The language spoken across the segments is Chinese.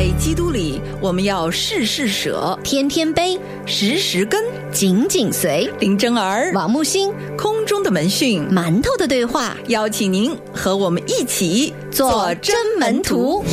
在基督里，我们要事事舍， 天天悲， 时时跟， 紧紧随。 林真儿、 王木星， 空中的门讯， 馒头的对话， 邀请您和我们一起做真门徒。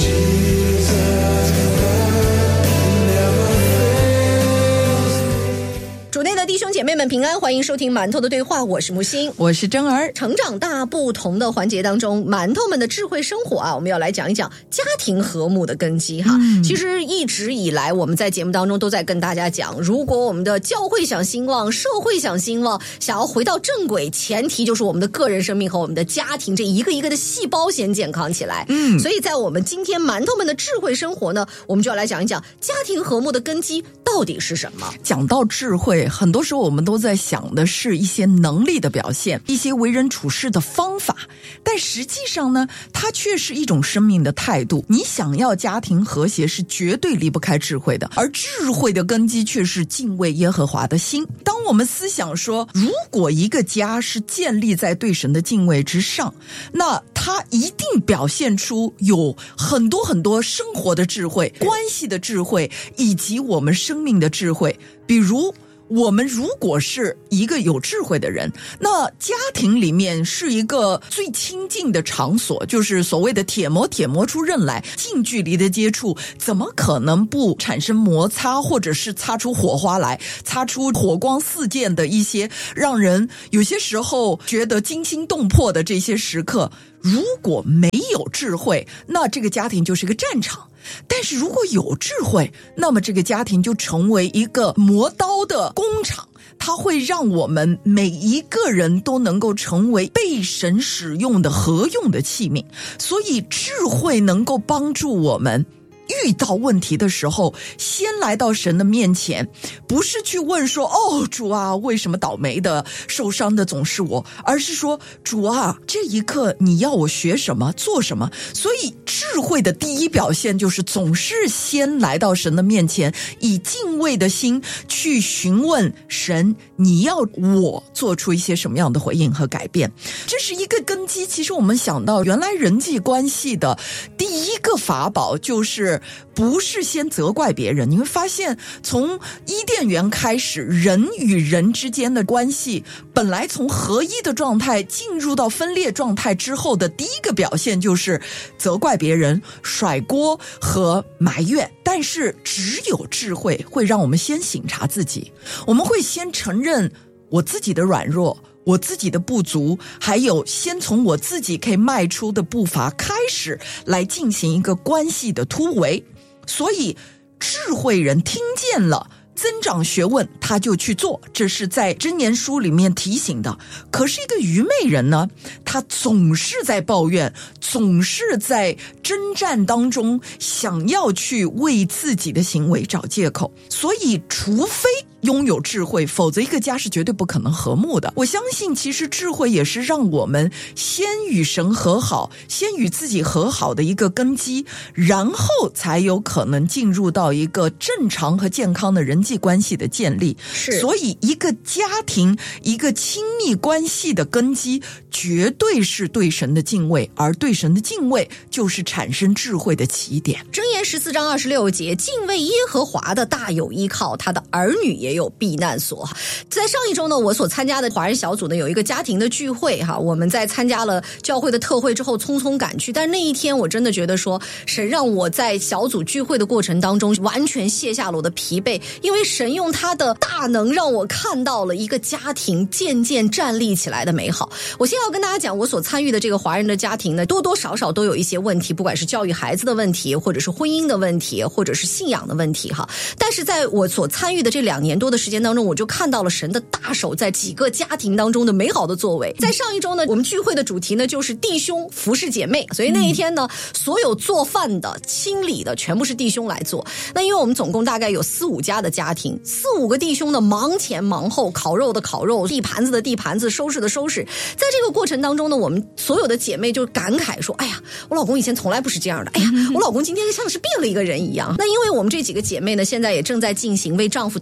主内的弟兄姐妹们平安，欢迎收听馒头的对话，我是木星， 我是真儿。 成长大不同的环节当中，馒头们的智慧生活啊，我们要来讲一讲家庭和睦的根基哈。其实一直以来我们在节目当中都在跟大家讲，如果我们的教会想兴旺，社会想兴旺，想要回到正轨，前提就是我们的个人生命和我们的家庭这一个一个的细胞先健康起来。所以在我们今天馒头们的智慧生活呢，我们就要来讲一讲家庭和睦的根基到底是什么。 讲到智慧，很多时候我们都在想的是一些能力的表现，一些为人处事的方法，但实际上呢，它却是一种生命的态度。你想要家庭和谐，是绝对离不开智慧的，而智慧的根基却是敬畏耶和华的心。当我们思想说，如果一个家是建立在对神的敬畏之上，那它一定表现出有很多很多生活的智慧、关系的智慧，以及我们生命的智慧。比如我们如果是一个有智慧的人，那家庭里面是一个最亲近的场所，就是所谓的铁磨出刃来，近距离的接触，怎么可能不产生摩擦，或者是擦出火花来，擦出火光四溅的一些让人有些时候觉得惊心动魄的这些时刻。如果没有智慧，那这个家庭就是个战场。但是如果有智慧，那么这个家庭就成为一个磨刀的工厂，它会让我们每一个人都能够成为被神使用的合用的器皿。所以智慧能够帮助我们遇到问题的时候，先来到神的面前，不是去问说，哦，主啊，为什么倒霉的受伤的总是我，而是说，主啊，这一刻你要我学什么做什么。所以智慧的第一表现就是总是先来到神的面前，以敬畏的心去询问神，你要我做出一些什么样的回应和改变。这是一个根基。其实我们想到原来人际关系的第一个法宝就是不是先责怪别人。你会发现从伊甸园开始，人与人之间的关系本来从合一的状态进入到分裂状态之后的第一个表现就是责怪别人、甩锅和埋怨。但是只有智慧会让我们先省察自己，我们会先承认我自己的软弱，我自己的不足，还有先从我自己可以迈出的步伐开始来进行一个关系的突围。所以智慧人听见了增长学问，他就去做，这是在箴言书里面提醒的。可是一个愚昧人呢，他总是在抱怨，总是在征战当中想要去为自己的行为找借口。所以除非拥有智慧，否则一个家是绝对不可能和睦的。我相信其实智慧也是让我们先与神和好，先与自己和好的一个根基，然后才有可能进入到一个正常和健康的人际关系的建立。所以一个家庭，一个亲密关系的根基绝对是对神的敬畏，而对神的敬畏就是产生智慧的起点。 箴言14章26节，敬畏耶和华的大有依靠，他的儿女也有避难所。在上一周呢，我所参加的华人小组呢有一个家庭的聚会哈，我们在参加了教会的特会之后匆匆赶去，但是那一天我真的觉得说，神让我在小组聚会的过程当中完全卸下了我的疲惫，因为神用他的大能让我看到了一个家庭渐渐站立起来的美好。我现在要跟大家讲，我所参与的这个华人的家庭呢，多多少少都有一些问题，不管是教育孩子的问题，或者是婚姻的问题，或者是信仰的问题哈。但是在我所参与的这2年多的时间当中，我就看到了神的大手在几个家庭当中的美好的作为。在上一周呢，我们聚会的主题呢就是弟兄服侍姐妹，所以那一天呢，所有做饭的、清理的全部是弟兄来做。那因为我们总共大概有4-5家的家庭，4-5个弟兄呢忙前忙后，烤肉的烤肉，地盘子的地盘子，收拾的收拾。在这个过程当中呢，我们所有的姐妹就感慨说，哎呀，我老公以前从来不是这样的，哎呀，我老公今天像是变了一个人一样。那因为我们这几个姐妹呢，现在也正在进行为丈夫祷告100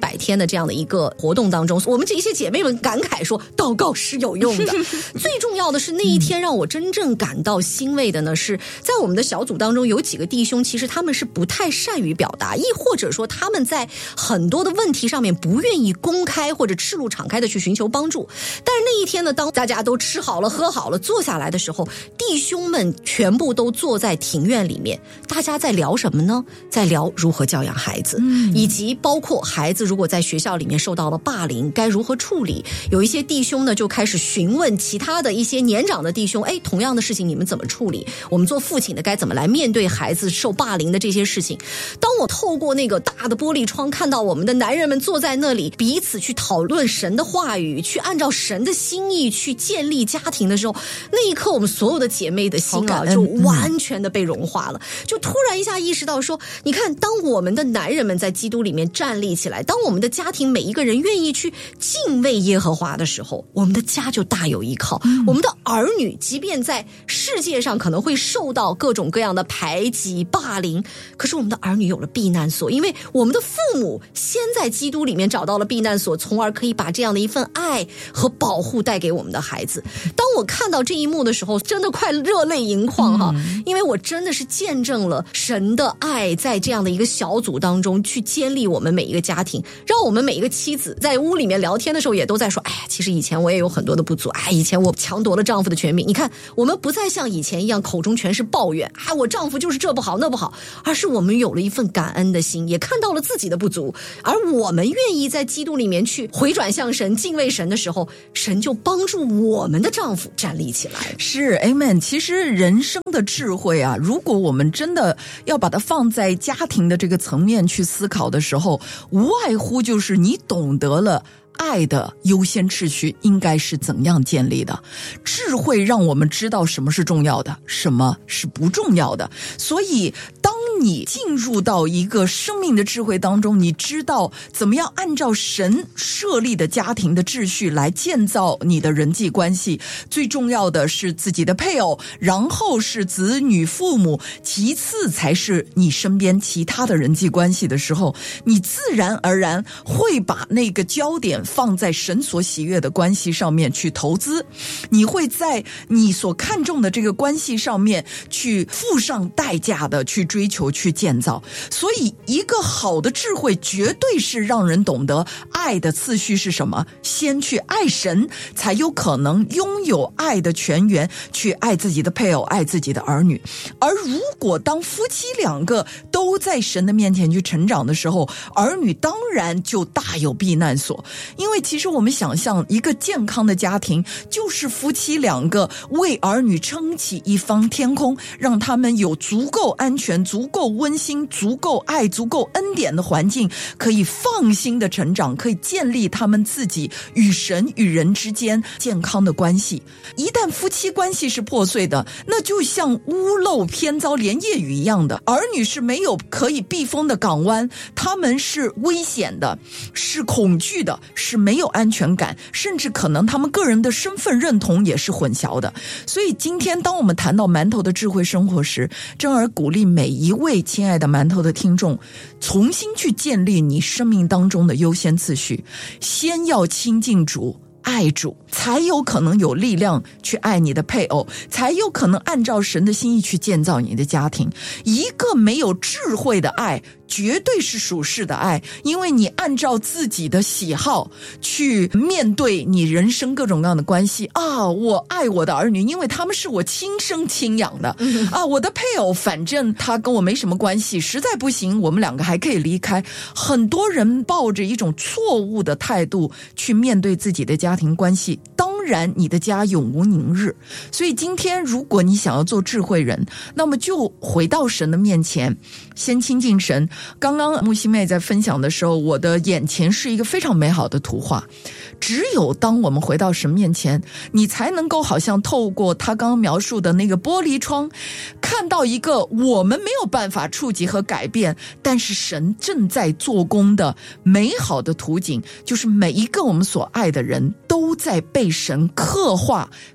100天的这样的一个活动当中，我们这一些姐妹们感慨说祷告是有用的。最重要的是那一天让我真正感到欣慰的呢，是在我们的小组当中有几个弟兄，其实他们是不太善于表达，亦或者说他们在很多的问题上面不愿意公开或者赤露敞开的去寻求帮助。但是那一天呢，当大家都吃好了喝好了坐下来的时候，弟兄们全部都坐在庭院里面，大家在聊什么呢？在聊如何教养孩子，以及包括孩子如果在学校里面受到了霸凌该如何处理。有一些弟兄呢就开始询问其他的一些年长的弟兄，同样的事情你们怎么处理？我们做父亲的该怎么来面对孩子受霸凌的这些事情？当我透过那个大的玻璃窗看到我们的男人们坐在那里彼此去讨论神的话语，去按照神的心意去建立家庭的时候，那一刻我们所有的姐妹的心就完全的被融化了，就突然一下意识到说，你看，当我们的男人们在基督里面站立起来，当我们的家庭每一个人愿意去敬畏耶和华的时候，我们的家就大有依靠。我们的儿女即便在世界上可能会受到各种各样的排挤霸凌，可是我们的儿女有了避难所，因为我们的父母先在基督里面找到了避难所，从而可以把这样的一份爱和保护带给我们的孩子。当我看到这一幕的时候，真的快热泪盈眶哈，因为我真的是见证了神的爱在这样的一个小组当中去建立我们每一个家庭，让我们每一个妻子在屋里面聊天的时候也都在说，其实以前我也有很多的不足，以前我强夺了丈夫的权柄。你看，我们不再像以前一样口中全是抱怨，我丈夫就是这不好那不好，而是我们有了一份感恩的心，也看到了自己的不足，而我们愿意在基督里面去回转向神，敬畏神的时候，神就帮助我们的丈夫站立起来。 是 Amen。 其实人生的智慧啊，如果我们真的要把它放在家庭的这个层面去思考的时候，无外乎就是你懂得了爱的优先秩序应该是怎样建立的，智慧让我们知道什么是重要的，什么是不重要的。所以当你进入到一个生命的智慧当中，你知道怎么样按照神设立的家庭的秩序来建造你的人际关系，最重要的是自己的配偶，然后是子女父母，其次才是你身边其他的人际关系的时候，你自然而然会把那个焦点放在神所喜悦的关系上面去投资，你会在你所看重的这个关系上面去付上代价的去追求去建造。所以一个好的智慧绝对是让人懂得爱的次序是什么，先去爱神，才有可能拥有爱的泉源，去爱自己的配偶，爱自己的儿女。而如果当夫妻两个都在神的面前去成长的时候，儿女当然就大有避难所。因为其实我们想象一个健康的家庭，就是夫妻两个为儿女撑起一方天空，让他们有足够安全、足够温馨、足够爱、足够恩典的环境，可以放心的成长，可以建立他们自己与神与人之间健康的关系。一旦夫妻关系是破碎的，那就像屋漏偏遭连夜雨一样的，儿女是没有可以避风的港湾，他们是危险的，是恐惧的，是没有安全感，甚至可能他们个人的身份认同也是混淆的。所以今天当我们谈到馒头的智慧生活时，真儿鼓励每一位亲爱的馒头的听众，重新去建立你生命当中的优先次序，先要亲近主，爱主，才有可能有力量去爱你的配偶，才有可能按照神的心意去建造你的家庭。一个没有智慧的爱绝对是属世的爱，因为你按照自己的喜好去面对你人生各种各样的关系啊，我爱我的儿女，因为他们是我亲生亲养的啊，我的配偶反正他跟我没什么关系，实在不行我们两个还可以离开。很多人抱着一种错误的态度去面对自己的家庭关系，当然你的家永无宁日。所以今天如果你想要做智慧人，那么就回到神的面前，先亲近神。刚刚木星妹在分享的时候，我的眼前是一个非常美好的图画。只有当我们回到神面前，你才能够好像透过他刚刚描述的那个玻璃窗，看到一个我们没有办法触及和改变，但是神正在做工的美好的图景，就是每一个我们所爱的人都在被神刻画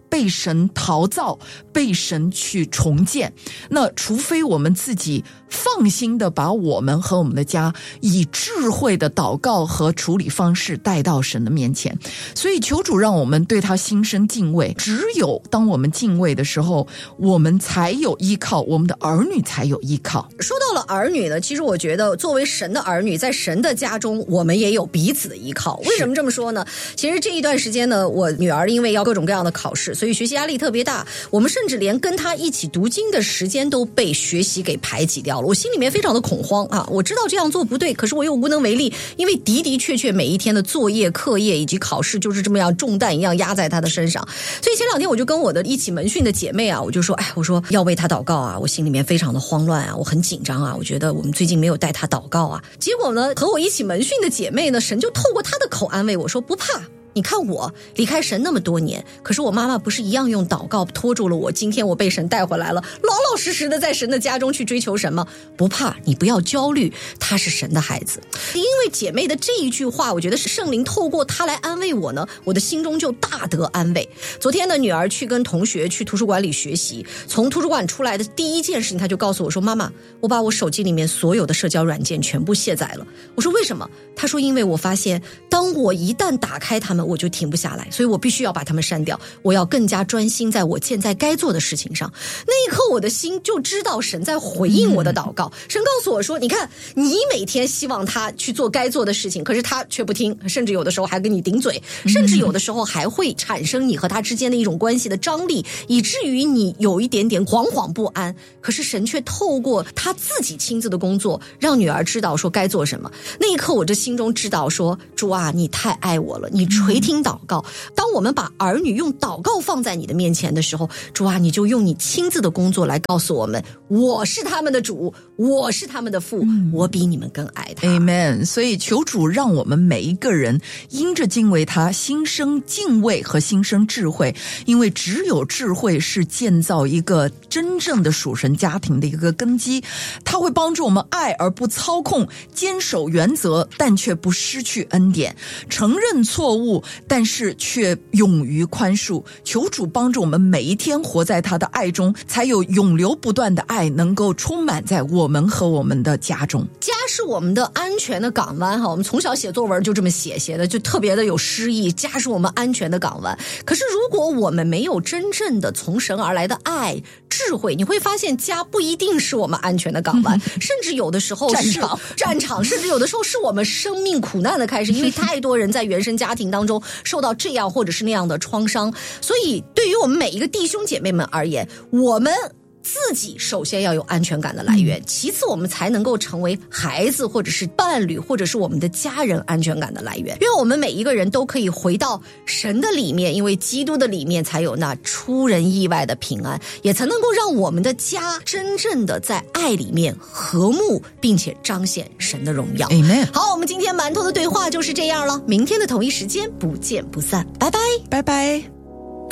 被神陶造，被神去重建。那除非我们自己放心的把我们和我们的家以智慧的祷告和处理方式带到神的面前。所以求主让我们对他心生敬畏，只有当我们敬畏的时候，我们才有依靠，我们的儿女才有依靠。 说到了儿女呢，其实我觉得作为神的儿女，在神的家中我们也有彼此的依靠。为什么这么说呢？其实这一段时间呢，我女儿因为要各种各样的考试，所以学习压力特别大，我们甚至连跟她一起读经的时间都被学习给排挤掉了。我心里面非常的恐慌啊！我知道这样做不对，可是我又无能为力，因为的的确确每一天的作业、课业以及考试就是这么样重担一样压在她的身上。所以前2天我就跟我的一起门训的姐妹啊，我就说，我说要为她祷告啊，我心里面非常的慌乱啊，我很紧张啊，我觉得我们最近没有带她祷告啊。结果呢，和我一起门训的姐妹呢，神就透过她的口安慰我说，不怕。你看我离开神那么多年，可是我妈妈不是一样用祷告拖住了我，今天我被神带回来了，老老实实的在神的家中去追求神吗？不怕，你不要焦虑，她是神的孩子。因为姐妹的这一句话，我觉得是圣灵透过她来安慰我呢，我的心中就大得安慰。昨天的女儿去跟同学去图书馆里学习，从图书馆出来的第一件事情，她就告诉我说，妈妈，我把我手机里面所有的社交软件全部卸载了。我说为什么？她说因为我发现当我一旦打开它们，我就停不下来，所以我必须要把它们删掉，我要更加专心在我现在该做的事情上。那一刻我的心就知道神在回应我的祷告。神告诉我说，你看你每天希望他去做该做的事情，可是他却不听，甚至有的时候还跟你顶嘴，甚至有的时候还会产生你和他之间的一种关系的张力，以至于你有一点点惶惶不安。可是神却透过他自己亲自的工作，让女儿知道说该做什么。那一刻我这心中知道说，主啊，你太爱我了，你垂听祷告。当我们把儿女用祷告放在你的面前的时候，主啊，你就用你亲自的工作来告诉我们，我是他们的主，我是他们的父，我比你们更爱他。 Amen。 所以求主让我们每一个人因着敬畏他，心生敬畏和心生智慧，因为只有智慧是建造一个真正的属神家庭的一个根基。它会帮助我们爱而不操控，坚守原则但却不失去恩典，承认错误但是却勇于宽恕。求主帮助我们每一天活在他的爱中，才有永流不断的爱能够充满在我们和我们的家中。 家是我们的安全的港湾哈，我们从小写作文就这么写的，就特别的有诗意。家是我们安全的港湾。可是如果我们没有真正的从神而来的爱、智慧，你会发现家不一定是我们安全的港湾，甚至有的时候是战场，甚至有的时候是我们生命苦难的开始，因为太多人在原生家庭当中受到这样或者是那样的创伤。所以对于我们每一个弟兄姐妹们而言，我们自己首先要有安全感的来源，其次我们才能够成为孩子或者是伴侣或者是我们的家人安全感的来源。因为我们每一个人都可以回到神的里面，因为基督的里面才有那出人意外的平安，也才能够让我们的家真正的在爱里面和睦，并且彰显神的荣耀。 Amen。 好，我们今天馒头的对话就是这样了，明天的同一时间不见不散，拜拜， 拜拜。